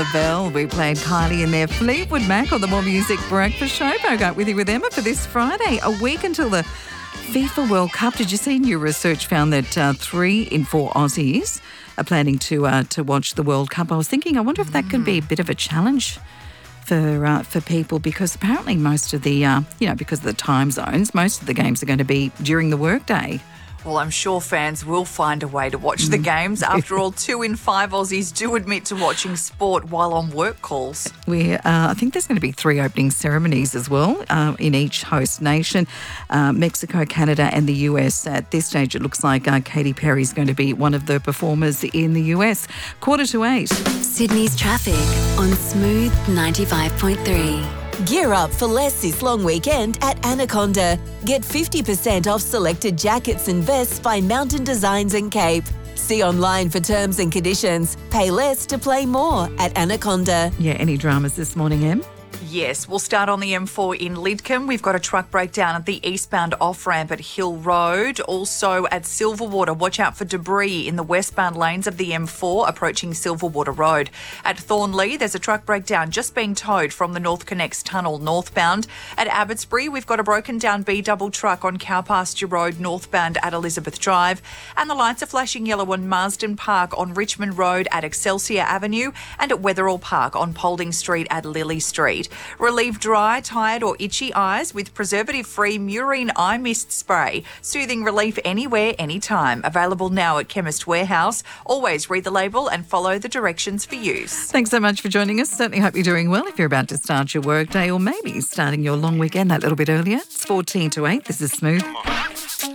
Bell. We played Kylie in their Fleetwood Mac on the More Music Breakfast Show. Bogart with you with Emma for this Friday, a week until the FIFA World Cup. Did you see new research found that 3 in 4 Aussies are planning to watch the World Cup? I was thinking, I wonder if that could be a bit of a challenge for people, because apparently most of the, because of the time zones, most of the games are going to be during the workday. Well, I'm sure fans will find a way to watch the games. After all, 2 in 5 Aussies do admit to watching sport while on work calls. I think there's going to be 3 opening ceremonies as well in each host nation, Mexico, Canada and the US. At this stage, it looks like Katy Perry is going to be one of the performers in the US. 7:45. Sydney's traffic on Smooth 95.3. Gear up for less this long weekend at Anaconda. Get 50% off selected jackets and vests by Mountain Designs and Cape. See online for terms and conditions. Pay less to play more at Anaconda. Yeah, any dramas this morning, Em? Yes, we'll start on the M4 in Lidcombe. We've got a truck breakdown at the eastbound off-ramp at Hill Road. Also at Silverwater, watch out for debris in the westbound lanes of the M4 approaching Silverwater Road. At Thornley, there's a truck breakdown just being towed from the North Connects Tunnel northbound. At Abbotsbury, we've got a broken down B-double truck on Cowpasture Road northbound at Elizabeth Drive. And the lights are flashing yellow on Marsden Park on Richmond Road at Excelsior Avenue and at Wetherall Park on Paulding Street at Lily Street. Relieve dry, tired or itchy eyes with preservative-free Murine Eye Mist Spray. Soothing relief anywhere, anytime. Available now at Chemist Warehouse. Always read the label and follow the directions for use. Thanks so much for joining us. Certainly hope you're doing well if you're about to start your workday or maybe starting your long weekend that little bit earlier. It's 7:45. This is Smooth.